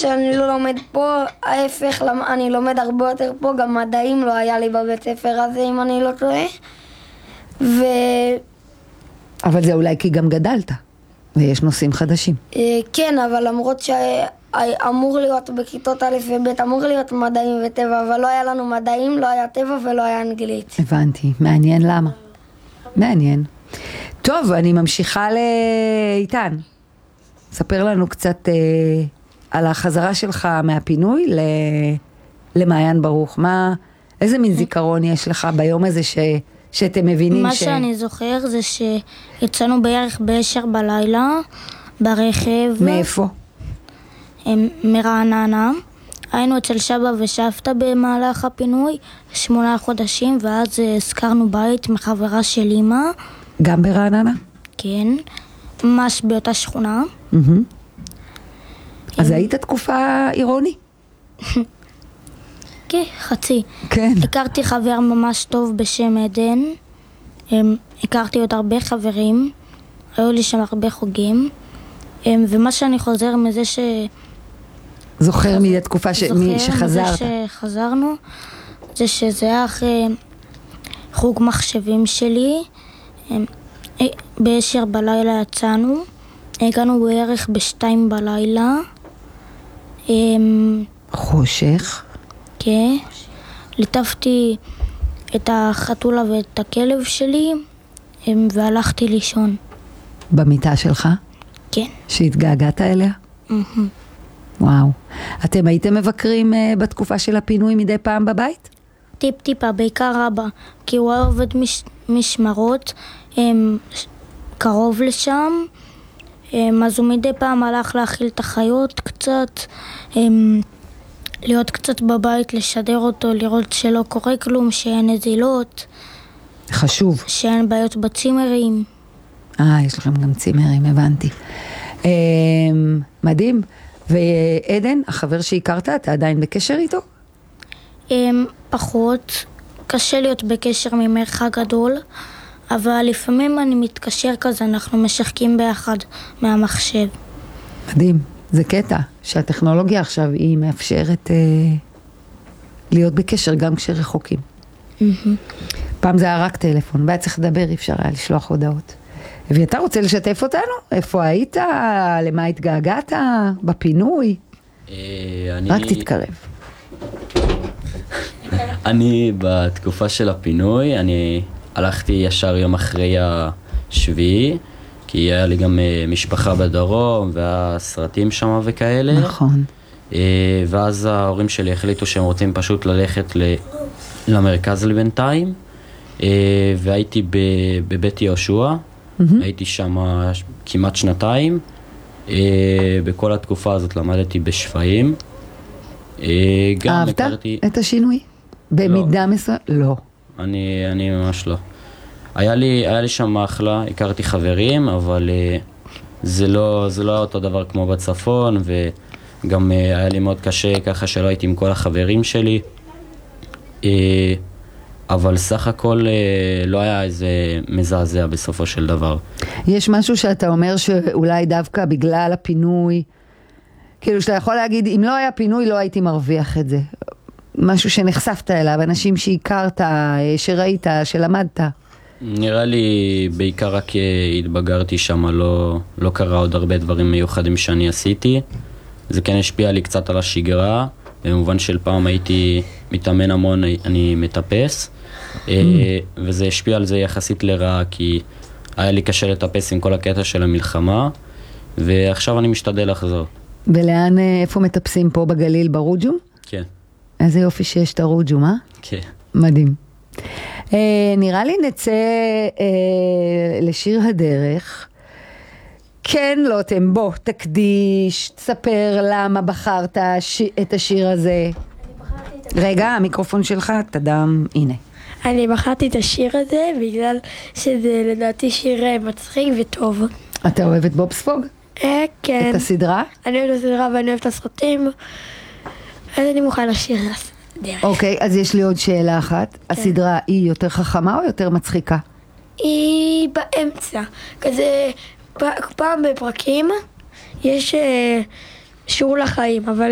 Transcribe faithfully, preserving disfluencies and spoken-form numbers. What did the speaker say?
שאני לא לומד פה, ההפך, אני לומד הרבה יותר פה, גם מדעים לא היה לי בבית ספר הזה, אם אני לא טועה. ו... אבל זה אולי כי גם גדלת, ויש נושאים חדשים. כן, אבל למרות שאמור להיות בכיתות א' וב', אמור להיות מדעים וטבע, אבל לא היה לנו מדעים, לא היה טבע ולא היה אנגלית. הבנתי, מעניין למה. מעניין. טוב, אני ממשיכה לאיתן. ספר לנו קצת אה, על החזרה שלך מהפינוי ל... למעיין ברוך. מה, איזה מין זיכרון יש לך ביום הזה ש... שאתם מבינים מה ש... מה שאני זוכר זה שיצאנו בערך בעשר בלילה ברכב. מאיפה? מרעננה. היינו אצל סבא וסבתא במהלך הפינוי שמונה חודשים, ואז הזכרנו בית מחברה של אמא. גם ברעננה? כן, ממש באותה שכונה. Mm-hmm. אז היית תקופה אירוני? כן, חצי. כן. הכרתי חבר ממש טוב בשם עדן. הכרתי עוד הרבה חברים. היו לי שם הרבה חוגים. ומה שאני חוזר מזה ש... זוכר מי התקופה ש... מי שחזרת? זוכר מזה שחזרנו, זה שזה היה אחרי חוג מחשבים שלי. בעשר בלילה יצאנו. הגענו בערך בשתיים בלילה. חושך? כן. ליטפתי את החתולה ואת הכלב שלי, והלכתי לישון. במיטה שלך? כן. שהתגעגעת אליה? Mm-hmm. וואו. אתם הייתם מבקרים uh, בתקופה של הפינוי מדי פעם בבית? טיפ טיפה, בעיקר אבא, כי הוא היה עובד מש, משמרות הם, קרוב לשם, הם, אז הוא מדי פעם הלך להאכיל את החיות קצת, הם, להיות קצת בבית, לשדר אותו, לראות שלא קורה כלום, שאין נזילות. חשוב. שאין בעיות בצימרים. אה, יש לכם גם צימרים, הבנתי. אה, מדהים. ועדן, החבר שהכרת, אתה עדיין בקשר איתו? הם, פחות. קשה להיות בקשר ממרחק גדול, אבל לפעמים אני מתקשר כזה, אנחנו משחקים ביחד מהמחשב. מדהים. זה קטע שהטכנולוגיה עכשיו היא מאפשרת אה, להיות בקשר גם כשרחוקים. Mm-hmm. פעם זה היה רק טלפון, והיה צריך לדבר, אי אפשר היה לשלוח הודעות. ואתה רוצה לשתף אותנו? איפה היית? למה התגעגעת? בפינוי? רק תתקרב. אני בתקופה של הפינוי, אני הלכתי ישר יום אחרי השביעי, כי היה לי גם משפחה בדרום, והסרטים שם וכאלה. נכון. ואז ההורים שלי החליטו שהם רוצים פשוט ללכת למרכז לבינתיים, והייתי בבית יהושע. Mm-hmm. הייתי שם כמעט שנתיים. בכל התקופה הזאת למדתי בשפיים. אהבת הכרתי... את השינוי? במידה לא. מסוים? לא. אני, אני ממש לא. היה לי, היה לי שם אחלה, הכרתי חברים, אבל זה לא, זה לא היה אותו דבר כמו בצפון, וגם היה לי מאוד קשה ככה שלא הייתי עם כל החברים שלי. אבל סך הכל לא היה איזה מזעזע בסופו של דבר. יש משהו שאתה אומר שאולי דווקא בגלל הפינוי, כאילו שאתה יכול להגיד, אם לא היה פינוי לא הייתי מרוויח את זה. משהו שנחשפת אליו, אנשים שהכרת, שראית, שלמדת. נראה לי בעיקר רק התבגרתי שם, לא, לא קרה עוד הרבה דברים מיוחדים שאני עשיתי. זה כן השפיע לי קצת על השגרה, במובן של פעם הייתי מתאמן המון, אני מטפס. Mm. וזה השפיע על זה יחסית לרעה, כי היה לי קשה לטפס עם כל הקטע של המלחמה, ועכשיו אני משתדל לחזור. ולאן, איפה מטפסים פה בגליל, ברוג'ום? כן. איזה יופי שיש את הרוג'ום, אה? כן. מדהים. אה, נראה לי נצא אה, לשיר הדרך. כן, לוטם, בוא, תקדיש, תספר למה בחרת ש... את השיר הזה. רגע, המיקרופון שלך, תדם, הנה. אני בחרתי את השיר הזה בגלל שזה לדעתי שיר מצחיק וטוב. אתה אוהב את בובספוג? אה, כן. את הסדרה? אני אוהב את הסדרה ואני אוהב את הסרטים. אז אני מוכן לשיר דרך. אוקיי, אז יש לי עוד שאלה אחת. כן. הסדרה היא יותר חכמה או יותר מצחיקה? היא באמצע. כזה, פעם בפרקים יש שיעור לחיים, אבל